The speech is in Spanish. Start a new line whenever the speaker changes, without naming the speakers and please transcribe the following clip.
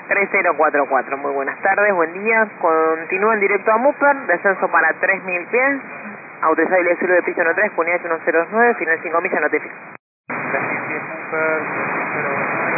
3044. Muy buenas tardes, buen día. Continúa en directo a Mupper, descenso para 3000 pies. Autorizado y sur de piso 13, unidad 109, final 5 millas, notifica.
3000 pies Mupper.